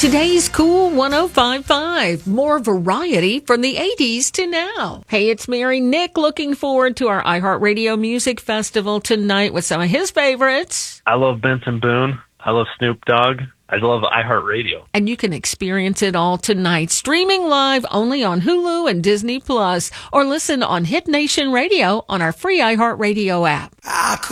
Today's Cool 105.5. More variety from the 80s to now. Hey, it's Mary. Nick looking forward to our iHeartRadio Music Festival tonight with some of his favorites. I love Benson Boone. I love Snoop Dogg. I love iHeartRadio. And you can experience it all tonight, streaming live only on Hulu and Disney Plus, or listen on Hit Nation Radio on our free iHeartRadio app.